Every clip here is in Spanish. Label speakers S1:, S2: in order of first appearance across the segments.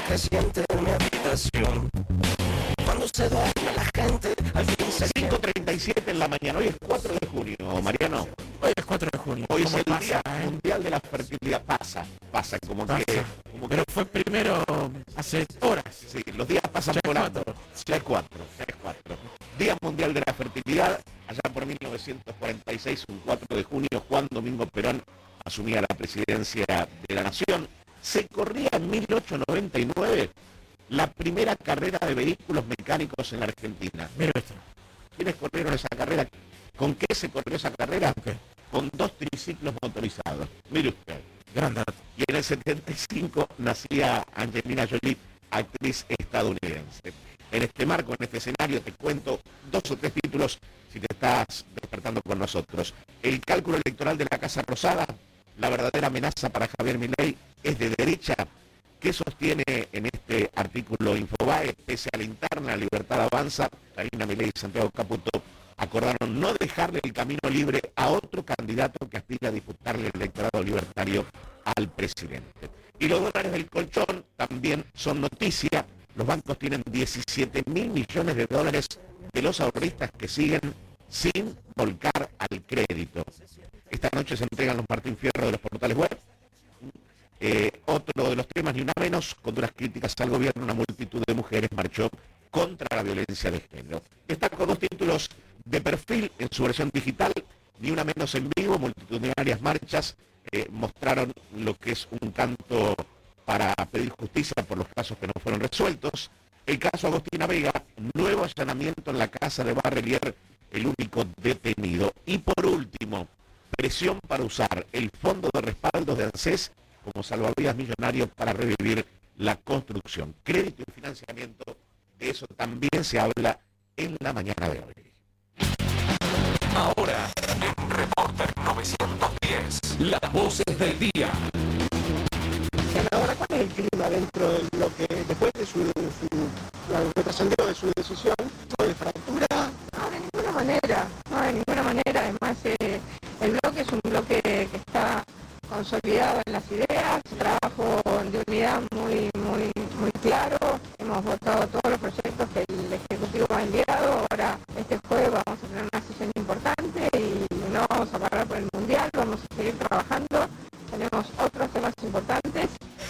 S1: se siente en mi habitación. Cuando se duerme la gente, al fin se
S2: 5:37 en la mañana. Hoy es 4 de junio, Mariano.
S3: Hoy es 4 de junio.
S2: Hoy es el
S3: pasa,
S2: Día Mundial de la Fertilidad. Pasa como que...
S3: Pero fue primero hace horas.
S2: Sí, los días pasan volando. Ya es 4. Día Mundial de la Fertilidad, allá por 1946, un 4 de junio, Juan Domingo Perón asumía la presidencia de la Nación. Se corría en 1899 la primera carrera de vehículos mecánicos en la Argentina.
S3: Mira esto.
S2: ¿Quiénes corrieron esa carrera? ¿Con qué se corrió esa carrera?
S3: Okay.
S2: Con 2 triciclos motorizados. Mire usted.
S3: Gran dato.
S2: Y en el 75 nacía Angelina Jolie, actriz estadounidense. En este marco, en este escenario, te cuento 2 o 3 títulos si te estás despertando con nosotros. El cálculo electoral de la Casa Rosada, la verdadera amenaza para Javier Milei es de derecha. ¿Qué sostiene en este artículo Infobae? Pese a la interna, Libertad Avanza, Karina Milei y Santiago Caputo acordaron no dejarle el camino libre a otro candidato que aspira a disputarle el electorado libertario al presidente. Y los dólares del colchón también son noticia. Los bancos tienen 17.000 millones de dólares de los ahorristas que siguen sin volcar al crédito. Esta noche se entregan los Martín Fierro de los portales web. Otro de los temas, ni una menos, con duras críticas al gobierno, una multitud de mujeres marchó contra la violencia de género. Está con 2 títulos de perfil en su versión digital, ni una menos en vivo, multitudinarias marchas mostraron lo que es un canto para pedir justicia por los casos que no fueron resueltos. El caso Agostina Vega, nuevo allanamiento en la casa de Barrelier, el único detenido. Y por último, presión para usar el fondo de respaldos de ANSES como salvavidas millonarios para revivir la construcción. Crédito y financiamiento, de eso también se habla en la mañana de hoy.
S4: Ahora, en Reporter 910, las voces del día.
S5: Senadora, ¿cuál es el clima dentro de lo que, después de lo que trascendió de su decisión, de fractura?
S6: No, de ninguna manera, además el bloque es un bloque que está consolidado en las ideas, trabajo de unidad muy claro, hemos votado todos los proyectos que el Ejecutivo ha enviado, ahora este jueves vamos a tener una sesión importante y no vamos a parar por el Mundial, vamos a seguir trabajando, tenemos otros temas importantes.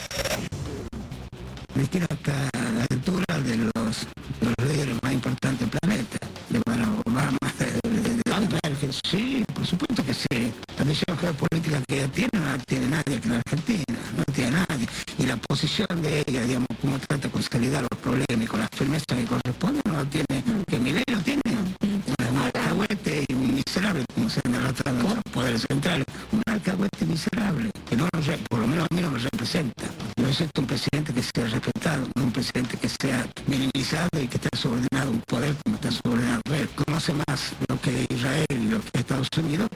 S7: Cristina está a la altura de los líderes más importantes del planeta, de Barack Obama, de Merkel. Sí, por supuesto que sí. La visión geopolítica que ella tiene no la tiene nadie aquí en Argentina, no tiene nadie. Y la posición de ella, digamos, cómo trata de consolidar los problemas y con la firmeza que corresponde, no la tiene, que Milei lo tiene. Un alcahuete miserable, como se me trata de los poderes centrales. Un alcahuete miserable, que no nos, por lo menos a mí no me representa. Yo necesito un presidente que sea respetado, no un presidente que sea minimizado y que esté subordinado a un poder como está subordinado a él. Conoce más lo que Israel y lo que Estados Unidos